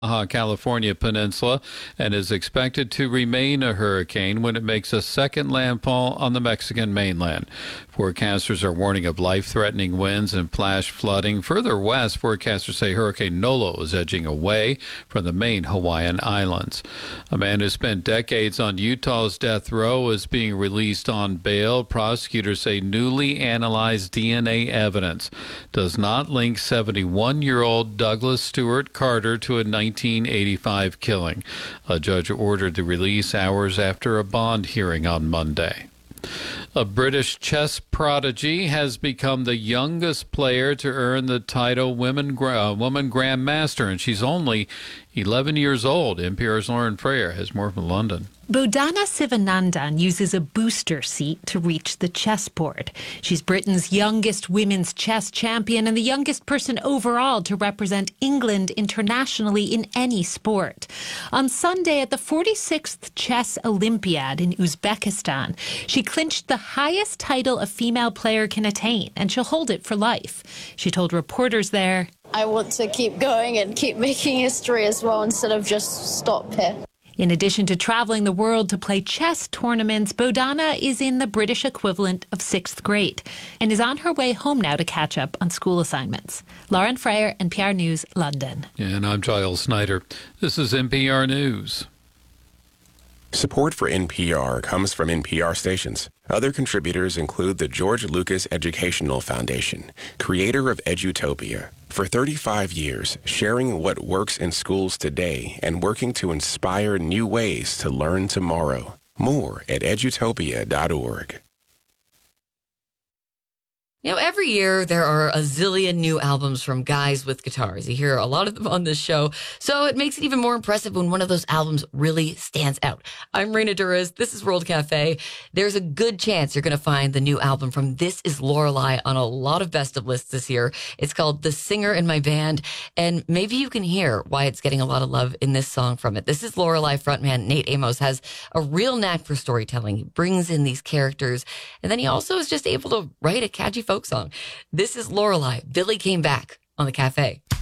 California peninsula and is expected to remain a hurricane when it makes a second landfall on the Mexican mainland. Forecasters are warning of life-threatening winds and flash flooding. Further west, forecasters say Hurricane Nolo is edging away from the main Hawaiian islands. A man who spent decades on Utah's death row is being released on bail. Prosecutors say newly analyzed DNA evidence does not link 71-year-old Douglas Stewart Carter to a 1985 killing. A judge ordered the release hours after a bond hearing on Monday. A British chess prodigy has become the youngest player to earn the title woman Grandmaster, and she's only 11 years old. NPR's Lauren Freyer has more from London. Bodhana Sivanandan uses a booster seat to reach the chessboard. She's Britain's youngest women's chess champion and the youngest person overall to represent England internationally in any sport. On Sunday at the 46th Chess Olympiad in Uzbekistan, she clinched the highest title a female player can attain, and she'll hold it for life. She told reporters there, "I want to keep going and keep making history as well instead of just stop here." In addition to traveling the world to play chess tournaments, Bodhana is in the British equivalent of 6th grade and is on her way home now to catch up on school assignments. Lauren Freyer, NPR News, London. And I'm Giles Snyder. This is NPR News. Support for NPR comes from NPR stations. Other contributors include the George Lucas Educational Foundation, creator of Edutopia. For 35 years, sharing what works in schools today and working to inspire new ways to learn tomorrow. More at edutopia.org. You know, every year there are a zillion new albums from guys with guitars. You hear a lot of them on this show, so it makes it even more impressive when one of those albums really stands out. I'm Raina Duras. This is World Cafe. There's a good chance you're going to find the new album from This Is Lorelei on a lot of best of lists this year. It's called The Singer in My Band, and maybe you can hear why it's getting a lot of love in this song from it. This Is Lorelei frontman Nate Amos has a real knack for storytelling. He brings in these characters, and then he also is just able to write a catchy folk song. This is Lorelei. Billy Came Back on the Cafe.